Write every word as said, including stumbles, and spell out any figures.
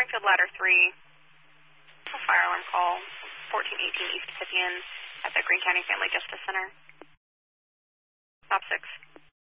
Springfield Ladder three, a fire alarm call, fourteen eighteen East Pippian at the Greene County Family Justice Center. Stop six.